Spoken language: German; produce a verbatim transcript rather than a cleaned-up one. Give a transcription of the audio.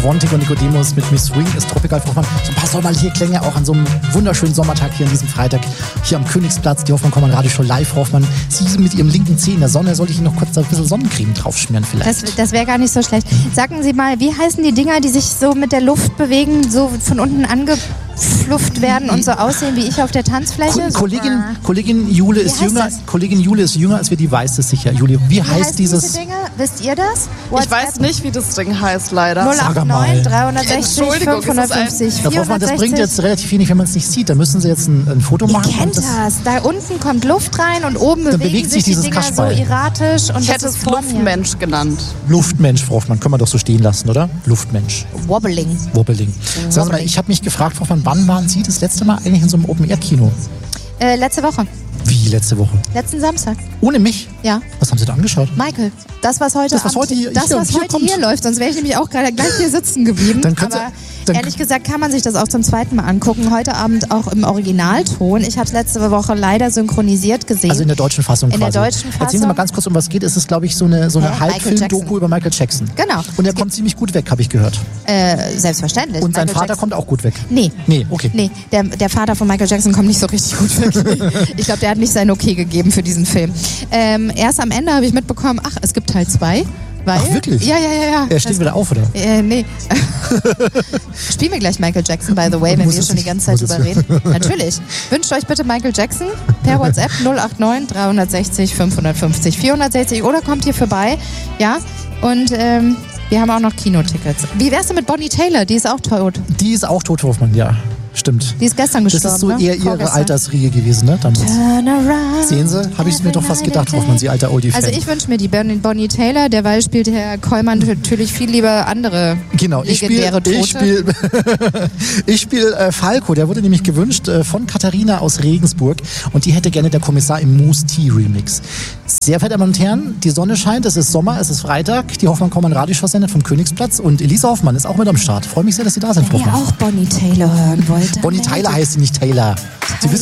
Quantic und Nicodemus mit Miss Swing ist Tropical Frau Hoffmann. So ein paar sommerliche Klänge auch an so einem wunderschönen Sommertag hier an diesem Freitag. Hier am Königsplatz, die Hoffmann-Kommern Radioshow live. Hoffmann, Sie mit Ihrem linken Zeh in der Sonne. Sollte ich Ihnen noch kurz ein bisschen Sonnencreme draufschmieren vielleicht? Das, das wäre gar nicht so schlecht. Sagen Sie mal, wie heißen die Dinger, die sich so mit der Luft bewegen, so von unten angeflufft werden und so aussehen wie ich auf der Tanzfläche? Ko Kollegin, Kollegin Jule ist jünger. das? Kollegin Jule ist jünger, als wir die weiß es sicher. Jule, wie, Wie heißt heißen dieses? diese Dinge? Wisst ihr das? Ich weiß nicht, wie das Ding heißt, leider. null acht neun, drei sechzig, Entschuldigung, fünfhundertfünfzig, Herr Hoffmann, das bringt vierhundertsechzig. jetzt relativ wenig, wenn man es nicht sieht. Da müssen Sie jetzt ein, ein Foto Ihr machen. kennt und das. Da unten kommt Luft rein und oben Dann bewegen bewegt sich sich die dieses Dinger Kasperl. so erratisch. Und Ich das hätte ist es vor mir. Luftmensch genannt. Luftmensch, Frau Hoffmann, können wir doch so stehen lassen, oder? Luftmensch. Wobbling. Wobbling. Sagen Sie mal, ich habe mich gefragt, Frau Hoffmann, wann waren Sie das letzte Mal eigentlich in so einem Open-Air-Kino? Äh, letzte Woche. Wie letzte Woche? Letzten Samstag. Ohne mich? Ja. Was haben Sie da angeschaut? Michael, das, was heute, Das, was Abend- heute hier- das, hier- was hier heute kommt. hier läuft, sonst wäre ich nämlich auch gerade gleich hier sitzen geblieben. Dann können Sie- Aber dann- ehrlich gesagt kann man sich das auch zum zweiten Mal angucken. Heute Abend auch im Originalton. Ich habe es letzte Woche leider synchronisiert gesehen. Also in der deutschen Fassung In der quasi. deutschen Erzählen Sie Fassung. mal ganz kurz, um was es geht. Es ist, glaube ich, so eine, so eine Hä? Michael Halbfilm-Doku Jackson. über Michael Jackson. Genau. Und er kommt ziemlich gut weg, habe ich gehört. äh, selbstverständlich. Und sein Michael Vater Jackson- kommt auch gut weg. Nee. Nee, okay. Nee, der, der Vater von Michael Jackson kommt nicht so richtig gut weg. Ich glaube, der hat nicht sein Okay gegeben für diesen Film. Ähm, erst am Ende habe ich mitbekommen, ach, es gibt Teil zwei. Weil, Ach, wirklich? Ja, ja, ja. ja. Er steht Das- wieder auf, oder? Äh, nee. Spielen wir gleich Michael Jackson, by the way, wenn Muss wir es schon die nicht- ganze Zeit muss es- drüber reden. Natürlich. Wünscht euch bitte Michael Jackson per WhatsApp null acht neun, drei sechs null, fünf fünf null, vier sechs null oder kommt hier vorbei. Ja, und ähm, wir haben auch noch Kinotickets. Wie wär's denn mit Bonnie Taylor? Die ist auch tot. Die ist auch tot, Hoffmann, ja. Stimmt. Die ist gestern gestorben. Das ist so ne? eher ihre Vorgestern. Altersriege gewesen, ne? Damals. Turn around. Sehen Sie, habe ich es mir doch fast gedacht, Hoffmann, Sie alter Oldie-Fan. Also ich wünsche mir die Bonnie, Bonnie Taylor, derweil spielt Herr Kollmann natürlich viel lieber andere Genau, ich spiele legendäre Tote. ich spiel, ich spiel, äh, Falco, der wurde nämlich gewünscht äh, von Katharina aus Regensburg und die hätte gerne der Kommissar im Moose Tea Remix. Sehr verehrte Damen und Herren, die Sonne scheint, es ist Sommer, es ist Freitag, die Hoffmann-Kommern Radioshow sendet vom Königsplatz und Elisa Hoffmann ist auch mit am Start. Freue mich sehr, dass Sie da sind, Frau Wenn ihr Hoffmann. auch Bonnie Taylor hören wollt. dann Bonnie meldet Tyler heißt sie, nicht Taylor. Sie wissen